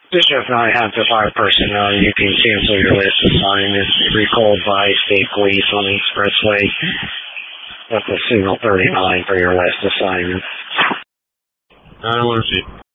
Bishop and I have the fire personnel. You can cancel your list assignment. Recalled by state police on the expressway. That's a signal 39 for your list assignment. I don't want to see.